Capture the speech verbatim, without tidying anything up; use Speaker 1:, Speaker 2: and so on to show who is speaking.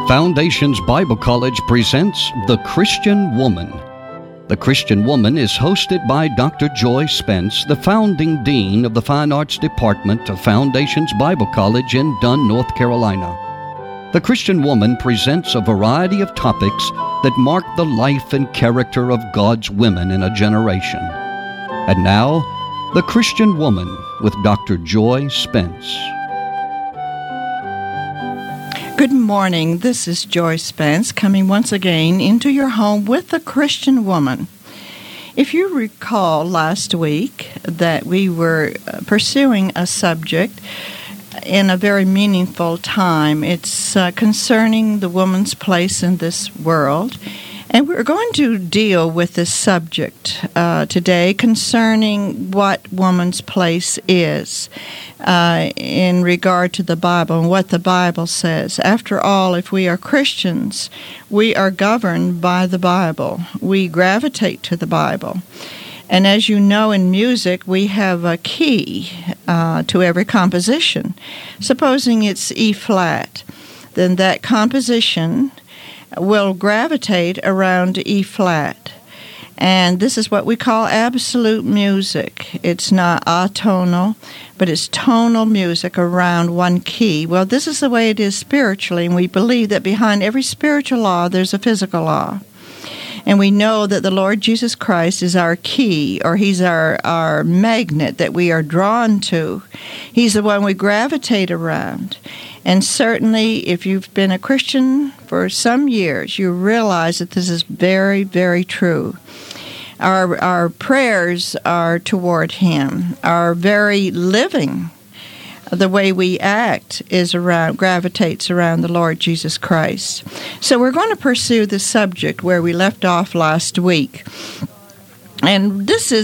Speaker 1: Foundations Bible College presents The Christian Woman. The Christian Woman is hosted by Doctor Joy Spence, the founding dean of the Fine Arts Department of Foundations Bible College in Dunn, North Carolina. The Christian Woman presents a variety of topics that mark the life and character of God's women in a generation. And now, The Christian Woman with Doctor Joy Spence.
Speaker 2: Good morning. This is Joy Spence coming once again into your home with a Christian woman. If you recall last week that we were pursuing a subject in a very meaningful time, it's uh, concerning the woman's place in this world. And we're going to deal with this subject uh, today concerning what woman's place is uh, in regard to the Bible and what the Bible says. After all, if we are Christians, we are governed by the Bible. We gravitate to the Bible. And as you know, in music, we have a key uh, to every composition. Supposing it's E flat, then that composition will gravitate around E flat. And this is what we call absolute music. It's not atonal, but it's tonal music around one key. Well, this is the way it is spiritually, and we believe that behind every spiritual law, there's a physical law. And we know that the Lord Jesus Christ is our key, or He's our, our magnet that we are drawn to. He's the one we gravitate around. And certainly, if you've been a Christian for some years, you realize that this is very, very true. Our our prayers are toward Him. Our very living, the way we act, is around gravitates around the Lord Jesus Christ. So we're going to pursue the subject where we left off last week. And this is